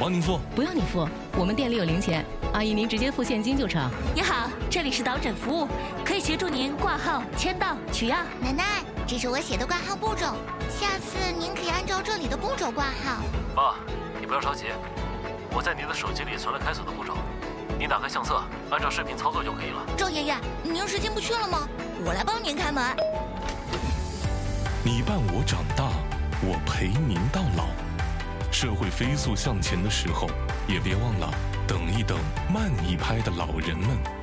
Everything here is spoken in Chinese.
帮您付？ 不用你付，我们店里有零钱，阿姨您直接付现金就成。 你好，这里是导诊服务，可以协助您挂号、签到、取药。 奶奶，这是我写的挂号步骤，下次您可以按照这里的步骤挂号。 妈，你不要着急，我在您的手机里存了开锁的步骤，您打开相册，按照视频操作就可以了。 赵爷爷，您是进不去了吗？我来帮您开门。 你伴我长大，我陪您到老。社会飞速向前的时候，也别忘了等一等慢一拍的老人们。